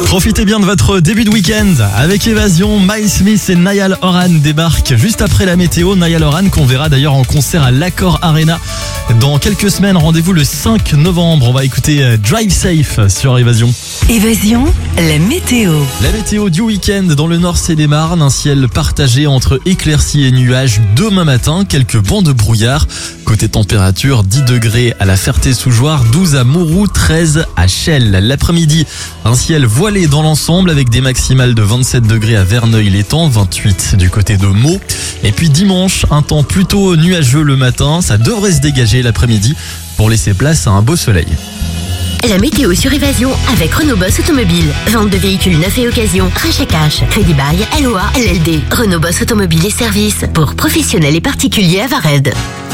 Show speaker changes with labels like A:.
A: Profitez bien de votre début de week-end avec Évasion. Miles Smith et Niall Horan débarquent juste après la météo. Niall Horan qu'on verra d'ailleurs en concert à l'Accor Arena dans quelques semaines. Rendez-vous le 5 novembre. On va écouter Drive Safe sur Évasion.
B: Évasion, la météo.
A: La météo du week-end dans le Nord Seine-et-Marne. Un ciel partagé entre éclaircies et nuages demain matin. Quelques bancs de brouillard. Côté température, 10 degrés à la Ferté-sous-Jouarre, 12 à Mouroux, 13 à Chelles. L'après-midi, un ciel voilé dans l'ensemble avec des maximales de 27 degrés à Verneuil-l'Étang, 28 du côté de Meaux. Et puis dimanche, un temps plutôt nuageux le matin. Ça devrait se dégager l'après-midi pour laisser place à un beau soleil.
C: La météo sur Évasion avec Renault Boss Automobile. Vente de véhicules neufs et occasion. Rachat cash. Crédit bail. LOA. LLD. Renault Boss Automobile et services pour professionnels et particuliers à Vared.